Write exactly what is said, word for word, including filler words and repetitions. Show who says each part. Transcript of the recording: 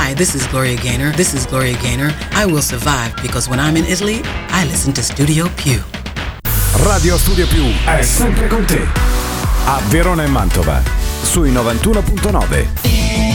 Speaker 1: Hi, this is Gloria Gaynor. This is Gloria Gaynor. I will survive because when I'm in Italy, I listen to Studio Più.
Speaker 2: Radio Studio Più è sempre con te. A Verona e Mantova, sui novantuno punto nove.